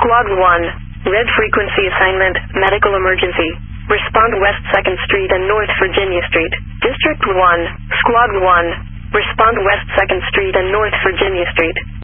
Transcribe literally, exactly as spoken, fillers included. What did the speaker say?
Squad one, red frequency assignment, medical emergency. Respond West second Street and North Virginia Street. District one, Squad one, respond West second Street and North Virginia Street.